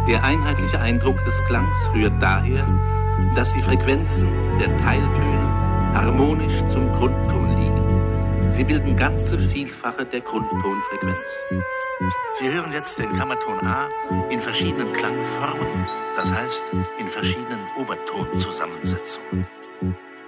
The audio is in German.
Der einheitliche Eindruck des Klangs rührt daher, dass die Frequenzen der Teiltöne harmonisch zum Grundton liegen. Sie bilden ganze Vielfache der Grundtonfrequenz. Sie hören jetzt den Kammerton A in verschiedenen Klangformen, das heißt in verschiedenen Obertonzusammensetzungen.